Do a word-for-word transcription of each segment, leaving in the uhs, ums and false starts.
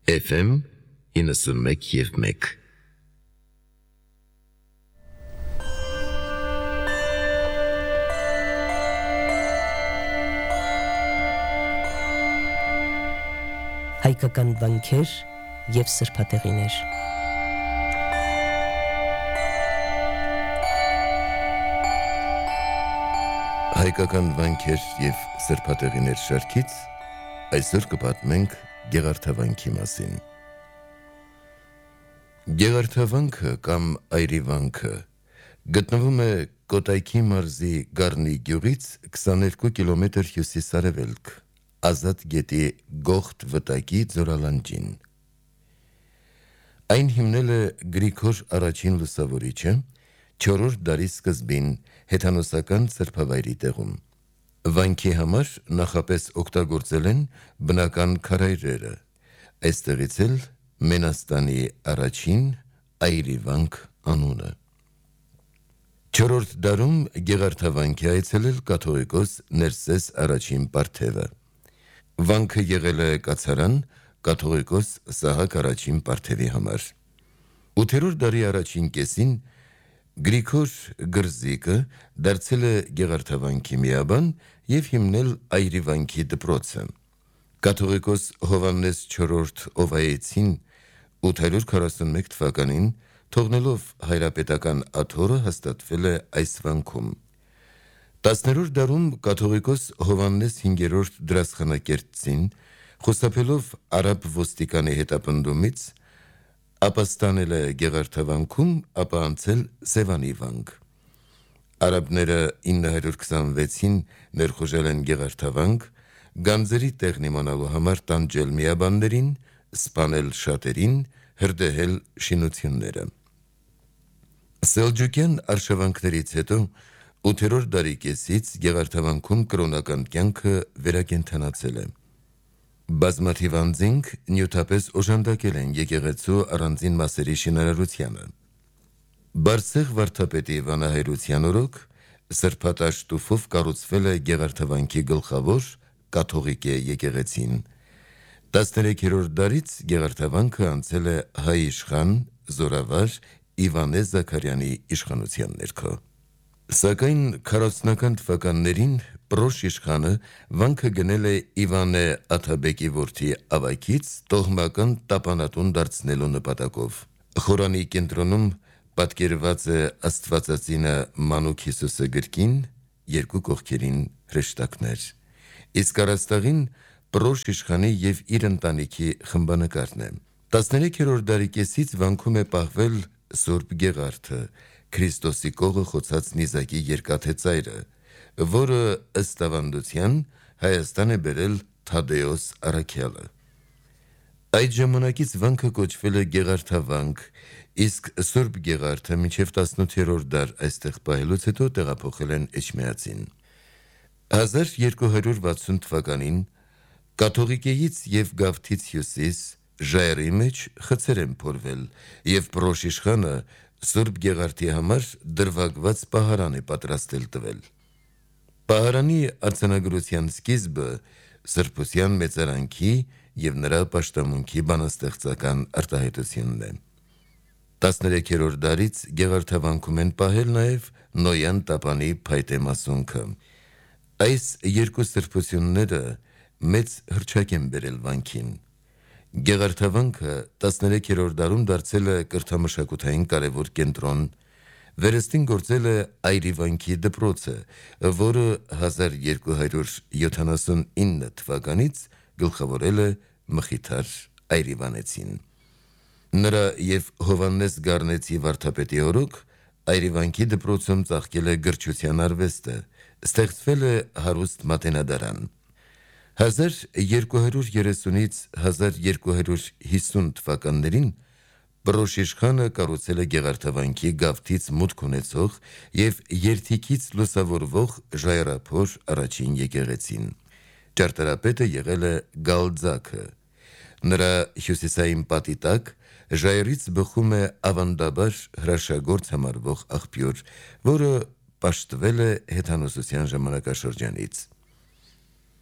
Էֆ էմ իննսունմեկ և մեկ Հայկական վանքեր և սրբատեղիներ։ Հայկական վանքեր և սրբատեղիներ շարքից այսօր կպատմենք Գեղարդավանքի մասին։ Գեղարդավանքը կամ Այրիվանքը գտնվում է Կոտայքի մարզի Գառնի գյուղից քսաներկու կիլոմետր հյուսիս-արևելք, Ազատ գետի Գողթ վտակի ձորալանջին։ Այն հիմնել է Գրիգոր առաջին լուսավորիչը չորրորդ դարի սկզբին հեթանոսական սրբավայրի տեղում։ Վանքի համար նախապես օգտագործել են բնական քարայրերը, այստեղից էլ Մենաստանի առաջին Այրիվանք անունը։ Չորրորդ դարում Գեղարդավանք է այցելել կաթողիկոս Ներսես առաջին Պարթևը։ Վանքը եղել է կացարան կաթողիկոս Սահակ առաջին Պարթևի համար։ Ութերորդ դարի առաջին կեսին Գրիգոր Գրզիկը դարձել է Գեղարդավանքի միաբան և հիմնել Այրիվանքի դպրոցը։ Կաթողիկոս Հովհաննես չորրորդ Օվայեցին ութ հարյուր քառասունմեկ թվականին թողնելով հայրապետական աթոռը հաստատվել է այս վանքում։ Տասներորդ դարում կաթողիկոս Հովհաննես հինգերորդ Դրասխանակերտցին խուսափելով արաբ ոստիկանի հետապնդումից ապաստանել է Գեղարդավանքում, ապա անցել Սևանի վանք։ Արաբները ինը հարյուր քսանվեցին ներխուժել են Գեղարդավանք, գանձերի տեղն իմանալու համար տանջել միաբաններին, սպանել շատերին, հրդեհել շինությունները։ Սելջուկյան արշավանքներից հետո ութերորդ դարի կեսից Գեղարդավանքում կրոնական կյանքը վերակենդանացել է։ Բազմաթիվ անձինք նյութապես օժանդակել են եկեղեցու առանձին մասերի շինարարությանը։ Բարսեղ վարդապետի վանահայրության օրոք սրբատաշ տուֆով կառուցվել է Գեղարդավանքի գլխավոր կաթողիկե եկեղեցին։ տասներեքերորդ դարից Գեղարդավանքը անցել է հայ իշխան զորավար Իվանե Զաքարյանի իշխանության ներքո։ Սակայն քառասունական թվականներին Պրոշ իշխանը վանքը գնել է Իվանե Աթաբեկի որդի Ավագից տոհմական տապանատուն դարձնելու նպատակով։ Խորանի կենտրոնում պատկերված է Աստվածածինը Մանուկ Հիսուսը գրկին, երկու կողքերին հրեշտակներ, իսկ առաստաղին Պրոշ իշխանի և իր ընտանիքի խմբանկարն է։ տասներեքերորդ դարի կեսից վանքում է պահվել Սուրբ Գեղարդը, Քրիստոսի կողը խոցած նիզակի երկաթե ծայրը, որը ըստ ավանդության Հայաստան է բերել Թադեոս առաքյալը։ Այդ ժամանակից վանքը կոչվել է Գեղարդավանք, իսկ Սուրբ Գեղարդը մինչև տասնութերորդ դար այստեղ պահելուց հետո տեղափոխել են Էջմիածին։ հազար երկու հարյուր վաթսուն թվականին կաթողիկեից և Գավթից հյուսիս ժայռի մեջ խցեր են փորվել և Պրոշ իշխանը Սուրբ Գեղարդի համար դրվագված պահարան է պատրաստել տվել։ Պահարանի արձանագրության սկիզբը սրբության մեծարանքի և նրա պաշտամունքի բանաստեղծական արտահայտությունն է։ տասներեքերորդ դարից Գեղարդավանքում են պահել նաև Նոյան տապանի փայտե մասունքը։ Այս երկու սրբությունները մեծ հռչակ են բերել վանքին։ Գեղարդավանքը տասներեքերորդ դարում դարձել է կրթամշակութային կարևոր կենտրոն, վերստին գործել է Այրիվանքի դպրոցը, որը հազար երկու հարյուր յոթանասունինը թվականից գլխավորել է Մխիթար Այրիվանեցին։ Նրա և Հովհաննես Գառնեցի վարդապետի օրոք Այրիվանքի դպրոցում ծաղկել է գրչության արվեստը, ստեղծվել է հարուստ մատենադարան։ հազար երկու հարյուր երեսունից հազար երկու հարյուր հիսուն թվականներին Պրոշ իշխանը կառուցել է Գեղարդավանքի գավթից մուտք ունեցող և երթիքից լուսավորվող ժայռափոր առաջին եկեղեցին։ Ճարտարապետը եղել է Գալձաքը։ Նրա հյուսիսային պատի տակ ժայռից բխում է ավանդաբար հրաշագործ համարվող աղբյուր, որը պաշտվել է հեթանոսության ժամանակաշրջանից։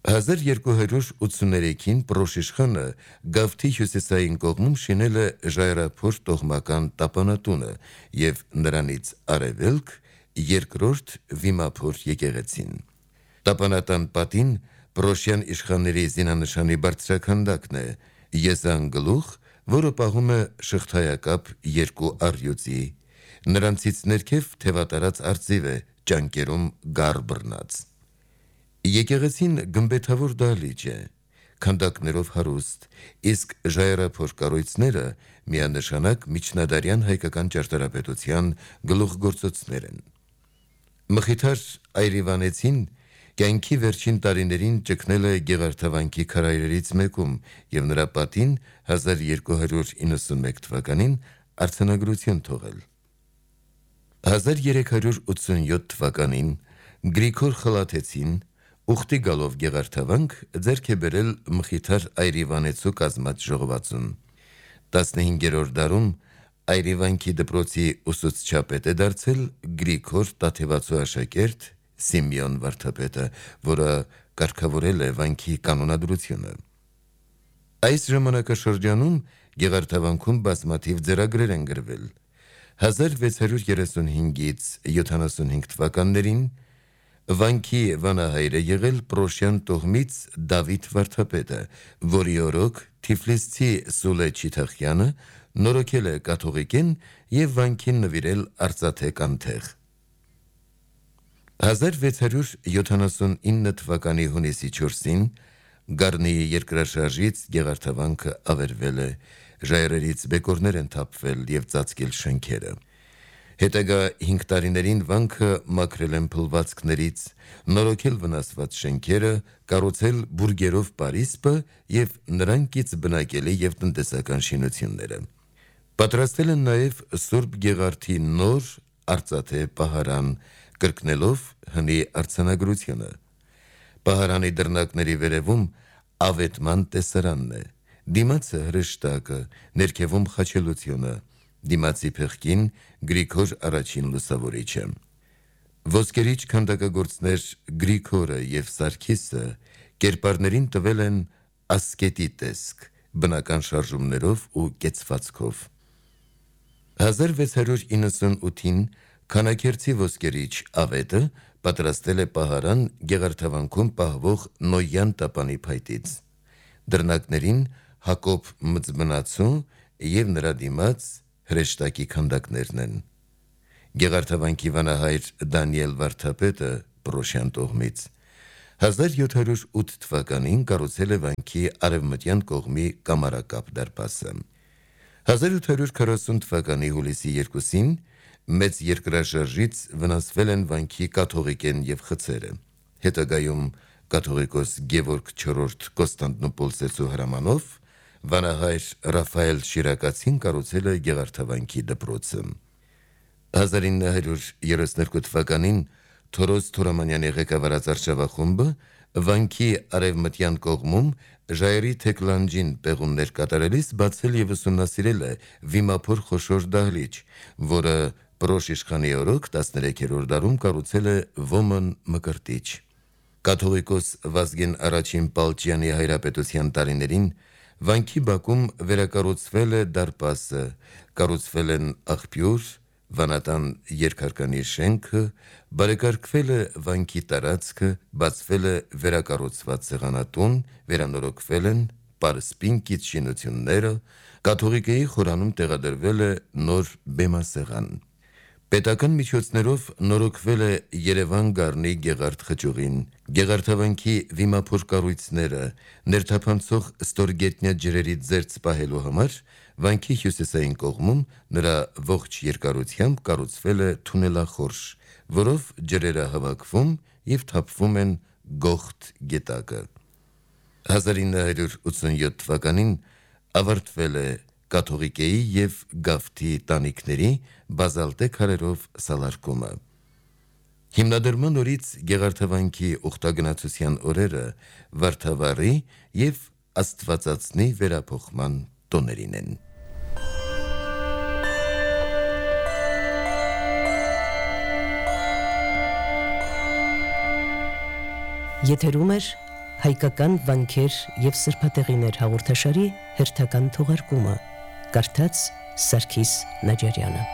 հազար երկու հարյուր ութսուներեքին Պրոշիշխանը Գավթի հյուսիսային կողմում շինել է ժայռափոր տոհմական տապանատունը և նրանից արևելք երկրորդ վիմափոր եկեղեցին։ Տապանատան պատին Պրոշյան իշխանների զինանշանի բարձրաքանդակն է, եզանգլուխ, որը պահում է շղթայակապ երկու առյուծի, նրանցից ներքև թևատարած արծիվ է ճանկերում գար բռնած։ Եկեղեցին գմբեթավոր դահլիճ է, քանդակներով հարուստ, իսկ ժայռափոր կառույցները միանշանակ միջնադարյան հայկական ճարտարապետության գլուխգործոցներ են։ Մխիթար Այրիվանեցին կյանքի վերջին տարիներին ճգնել է Գեղարդավանքի քարայրերից մեկում և նրա պատին հազար երկու հարյուր իննսունմեկ թվականին արձանագրություն թողել։ հազար երեք հարյուր ութսունյոթ թվականին Գրիգոր Խլաթեցին ուխտի գալով Գեղարդավանք ձեռք է բերել Մխիթար Այրիվանեցու կազմած ժողովածուն։ տասնհինգերորդ դարում Այրիվանքի դպրոցի ուսուցչապետ է դարձել Գրիգոր Տաթևացու աշակերտ Սիմեոն վարդապետը, որը կարգավորել է վանքի կանոնադրությունը։ Այս ժամանակաշրջանում Գեղարդավանքում բազմաթիվ ձեռագրեր են գրվել։ հազար վեց հարյուր երեսունհինգից յոթանասունհինգ թվականներին վանքի վանահայր է եղել Պրոշյան տոհմից Դավիթ վարդապետը, որի օրոք թիֆլիսցի Սուլե Չիթախյանը նորոգել է կաթողիկեն և վանքին նվիրել արծաթե կանթեղ։ հազար վեց հարյուր յոթանասունինը թվականի հունիսի չորսին Գառնիի երկրաշարժից Գեղարդավանքը ավերվել է, ժայռերից բեկորներ են թափվել և ծածկել շենքերը։ Հետագա հինգ տարիներին վանքը մաքրել են փլվածքներից, նորոգել վնասված շենքերը, կառուցել բուրգերով պարիսպը և նրան կից բնակելի և տնտեսական շինությունները։ Պատրաստել են նաև Սուրբ Գեղարդի նոր արծաթե պահարան, կրկնելով հնի արձանագրությունը։ Պահարանի դռնակների վերևում ավետման տեսարանն է, դիմացը հրեշտակը, ներքևում խաչելությունը, դիմացի փեղկին Գրիգոր առաջին լուսավորիչը։ Ոսկերիչ քանդակագործներ Գրիգորը և Սարգիսը կերպարներին տվել են ասկետի տեսք, բնական շարժումներով ու կեցվածքով։ հազար վեց հարյուր իննսունութին Քանաքերցի ոսկերիչ ավետը պատրաստել է պահարան Գեղարդավանքում պահվող Նոյան տապանի փայտից։ Դռնակներին Հակոբ Մծբնացու և նրա դիմաց հրեշտակի քանդակներն են։ Գեղարդավանքի վանահայր Դանիել վարդապետը Պրոշյան տոհմից հազար յոթ հարյուր ութ թվականին կառուցել է վանքի արևմտյան կողմի կամարակապ դարպասը։ հազար ութ հարյուր քառասուն թվականի հուլիսի երկուսին մեծ երկրաշարժից վնասվել են վանքի կաթողիկեն և խցերը։ Հետագայում կաթողիկոս Գևորգ չորրորդ Կոստանդնուպոլսեցու հրամանով վանահայր Ռաֆայել Շիրակացին կառուցել է Գեղարդավանքի դպրոցը։ հազար ինը հարյուր երեսունհինգ թվականին Թորոս Թորամանյանի ղեկավարած արշավախումբը վանքի արևմտյան կողմում ժայռի թեքլանջին պեղումներ կատարելիս բացել և ուսումնասիրել է վիմափոր խոշոր դահլիճ, որը Պրոշ իշխանի օրոք տասներեքերորդ դարում կառուցել է Ոմն Մկրտիչ։ Կաթողիկոս Վազգեն առաջին Պալճյանի հայրապետության տարիներին վանքի բակում վերակառուցվել է դարպասը, կառուցվել են աղբյուր, վանատան երկհարկանի շենքը, բարեկարգվել է վանքի տարածքը, բացվել է վերակառուցված սեղանատուն, վերանորոգվել են պարսպին կից շինությունները, կաթողիկեի խորանում տեղադրվել է նոր բեմասեղան։ Պետական միջոցներով նորոգվել է Երևան Գառնի Գեղարդ խճուղին, Գեղարդավանքի վիմափոր կառույցները, ներթափանցող ստորգետնյա ջրերի ձերծ պահելու համար վանքի հյուսիսային կողմում նրա ողջ երկարությամբ կառուցվել է թունելախորշ, որով ջրերը հավաքվում և թափվում են Գողթ գետակը։ հազար ինը հարյուր ութսունյոթ թվականին ավարտվել է կաթողիկեի և Գավթի տանիքների բազալտե քարերով սալարկումը։ Հիմնադրման օրից Գեղարդավանքի ուխտագնացության օրերը Վարդավառի և Աստվածածնի վերափոխման տոներին են։ Եթերում է հայկական վանքեր եւ սրբատեղիներ հաղորդաշարի հերթական թողարկումը, կարդաց Սարգիս Նաջարյանը։